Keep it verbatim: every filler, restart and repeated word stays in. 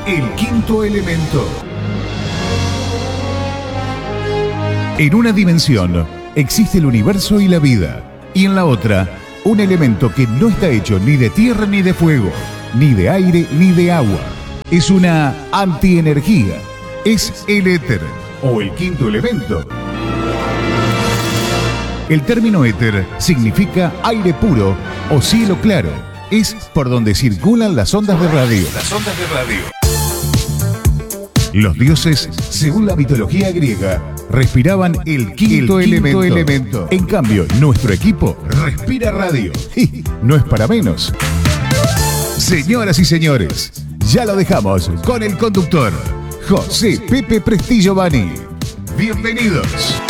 El quinto elemento. En una dimensión existe el universo y la vida, y en la otra, un elemento que no está hecho ni de tierra ni de fuego, ni de aire ni de agua. Es una antienergía. Es el éter, o el quinto elemento. El término éter significa aire puro o cielo claro. Es por donde circulan las ondas de radio. Las ondas de radio. Los dioses, según la mitología griega, respiraban el quinto, el quinto elemento. elemento. En cambio, nuestro equipo respira radio. Y no es para menos. Señoras y señores, ya lo dejamos con el conductor, José Pepe Prestillo Bani. Bienvenidos.